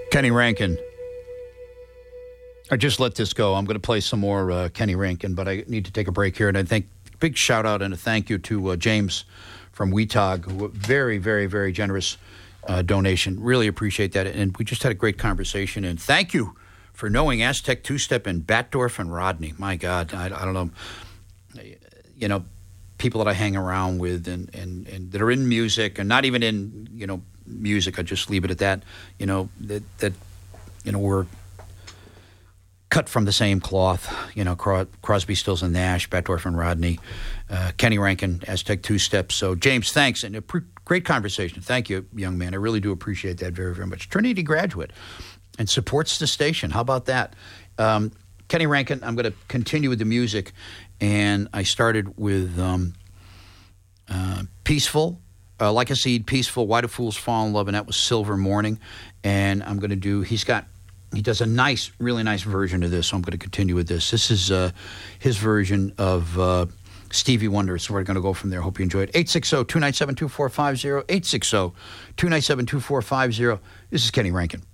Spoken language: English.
Kenny Rankin. I just let this go. I'm going to play some more Kenny Rankin, but I need to take a break here. And I think big shout out and a thank you to James from Weetog, who very, very, very generous donation. Really appreciate that. And we just had a great conversation. And thank you for knowing Aztec Two-Step and Batdorf and Rodney. My God, I don't know. You know, people that I hang around with and that are in music and not even in, music. I just leave it at that. That we're cut from the same cloth, Crosby, Stills, and Nash, Batdorf and Rodney, Kenny Rankin, Aztec Two-Step. So, James, thanks. And a great conversation. Thank you, young man. I really do appreciate that very, very much. Trinity graduate and supports the station. How about that? Kenny Rankin, I'm going to continue with the music. And I started with Peaceful, Like a Seed, Peaceful, Why Do Fools Fall in Love, and that was Silver Morning. And I'm going to do, he does a nice, really nice version of this, so I'm going to continue with this. This is his version of Stevie Wonder, so we're going to go from there. Hope you enjoyed. 860-297-2450, 860-297-2450. This is Kenny Rankin.